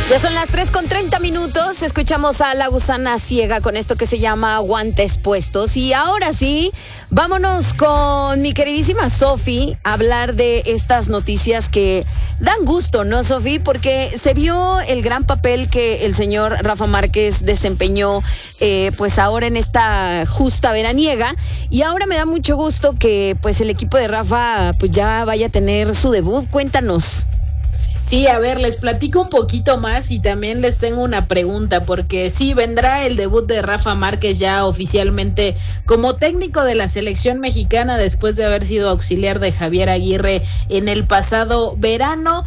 Ya son las 3:30. Escuchamos a La Gusana Ciega con esto que se llama Guantes Puestos. Y ahora sí, vámonos con mi queridísima Sofi a hablar de estas noticias que dan gusto, ¿no, Sofi? Porque se vio el gran papel que el señor Rafa Márquez desempeñó pues ahora en esta justa veraniega. Y ahora me da mucho gusto que pues el equipo de Rafa pues ya vaya a tener su debut. Cuéntanos. Sí, a ver, les platico un poquito más y también les tengo una pregunta, porque sí, vendrá el debut de Rafa Márquez ya oficialmente como técnico de la selección mexicana después de haber sido auxiliar de Javier Aguirre en el pasado verano.